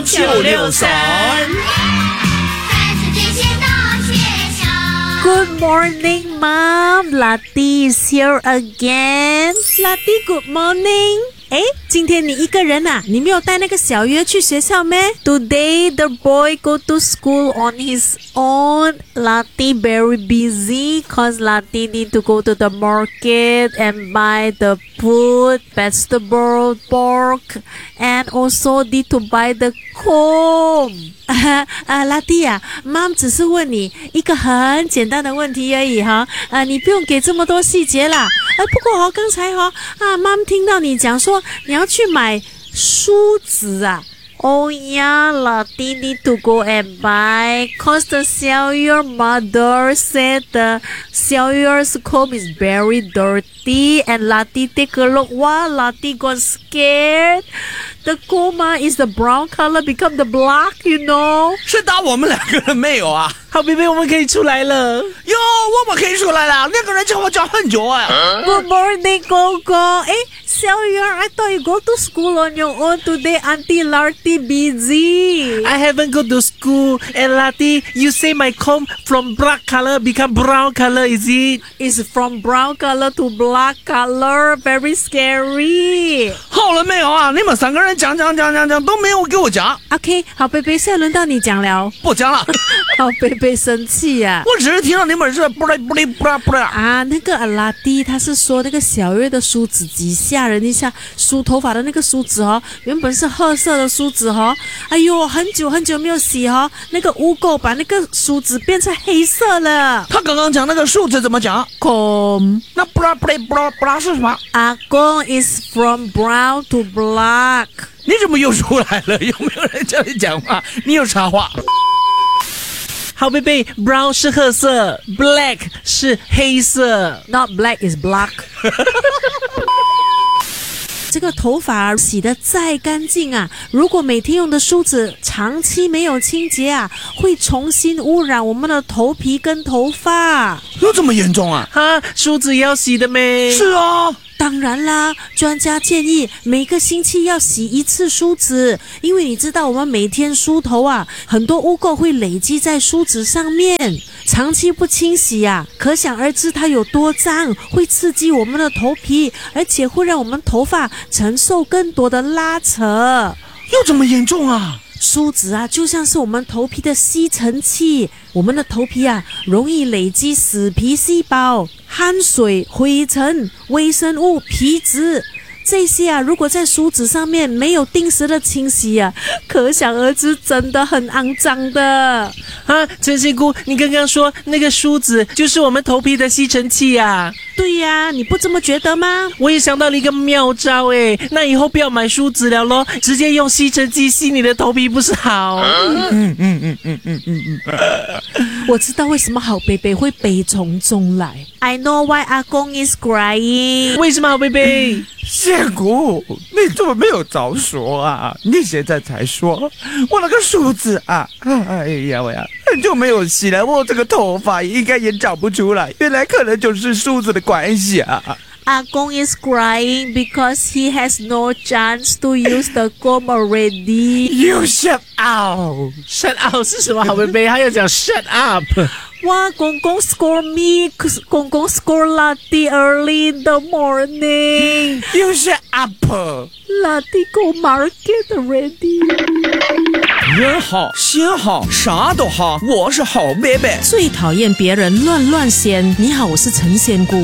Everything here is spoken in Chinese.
963。 Good morning, Mom. Lati is here again. Lati, good morning. 今天你一个人啊？你没有带那个小约去学校咩？ Today the boy go to school on his own. Lati very busy cause Lati need to go to the market and buy the food, vegetable, pork, and also need to buy the comb. Lati 啊，Mom 只是问你一个很简单的问题而已哈，你不用给这么多细节啦。不过刚才Mom 听到你讲说你要去买梳子啊。Oh yeah, Lati need to go and buy cause the Xiaoyue mother said the Xiaoyue's comb is very dirty and Lati take a look. Wow, Lati got scared. The comb is the brown color become the black, you know. 是打我们两个人没有啊？ 好贝贝，我们可以出来了。 哟，我们可以出来了。那个人叫我叫很久啊。 Good morning, Gogo. Xiaoyue, I thought you go to school on your own today. Auntie Lati busy. I haven't go to school. And Lati, you say my comb from black color become brown color, is it? It's from brown color to black color. Very scary. 好了没有啊？你们三个人讲都没有给我讲。 OK， 好贝贝，现在轮到你讲了。 不讲了。 好贝贝生气啊！ 我只是听到你们是不啦。 那个Lati他是说那个小月的梳子极吓人一下，梳头发的那个梳子原本是褐色的梳子哎呦，很久没有洗那个污垢把那个梳子变成黑色了。 他刚刚讲那个数字怎么讲？ comb。 那不啦是什么？ 阿公 is from brown to black。 你怎么又出来了？有没有人叫你讲话？你有插话。 好贝贝 ，brown 是褐色 ，black 是黑色。 Not black is black 。这个头发洗得再干净啊，如果每天用的梳子长期没有清洁啊，会重新污染我们的头皮跟头发。 有这么严重啊？ 梳子也要洗的咩？ 是啊。 当然啦，专家建议每个星期要洗一次梳子，因为你知道我们每天梳头啊，很多污垢会累积在梳子上面，长期不清洗啊，可想而知它有多脏，会刺激我们的头皮，而且会让我们头发承受更多的拉扯。 有这么严重啊？ 梳子啊，就像是我们头皮的吸尘器，我们的头皮啊，容易累积死皮细胞、汗水、灰尘、微生物、皮脂。这些啊，如果在梳子上面没有定时的清洗啊，可想而知，真的很肮脏的。 陈仙姑，你刚刚说那个梳子就是我们头皮的吸尘器啊？ 对呀，你不这么觉得吗？ 我也想到了一个妙招那以后不要买梳子了咯，直接用吸尘器吸你的头皮不是好？ 我知道为什么好贝贝会悲从中来。I know why 阿公 is crying。 为什么好贝贝？ 仙姑，你怎么没有早说啊？你现在才说，我那个梳子啊，哎呀我呀，很久没有洗了，我这个头发应该也长不出来，原来可能就是梳子的关系啊。 阿公 is crying because he has no chance to use the comb already. You shut up. Shut up 是什么好贝贝？他要讲 shut up。 哇，公公 scold me， 公公 scold Lati early in the morning. You shut up. Lati go market already. 人好心好啥都好，我是好贝贝。 最讨厌别人乱嫌。你好，我是陈仙姑。